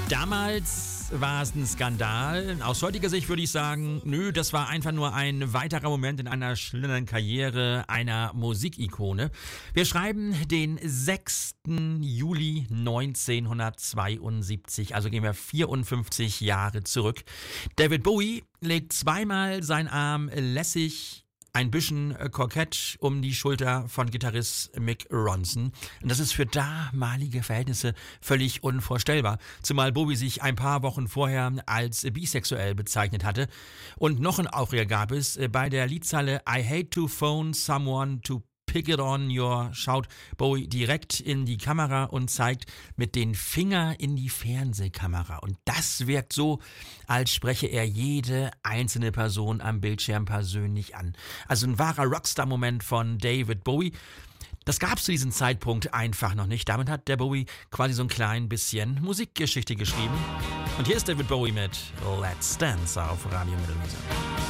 Damals war es ein Skandal. Aus heutiger Sicht würde ich sagen, nö, das war einfach nur ein weiterer Moment in einer schillernden Karriere einer Musikikone. Wir schreiben den 6. Juli 1972, also gehen wir 54 Jahre zurück. David Bowie legt zweimal seinen Arm lässig ein bisschen kokett um die Schulter von Gitarrist Mick Ronson. Und das ist für damalige Verhältnisse völlig unvorstellbar. Zumal Bowie sich ein paar Wochen vorher als bisexuell bezeichnet hatte. Und noch einen Aufreger gab es bei der Liedzeile I hate to phone someone to pick it on your, schaut Bowie direkt in die Kamera und zeigt mit den Fingern in die Fernsehkamera. Und das wirkt so, als spreche er jede einzelne Person am Bildschirm persönlich an. Also ein wahrer Rockstar-Moment von David Bowie. Das gab es zu diesem Zeitpunkt einfach noch nicht. Damit hat der Bowie quasi so ein klein bisschen Musikgeschichte geschrieben. Und hier ist David Bowie mit Let's Dance auf Radio Mittelmeer.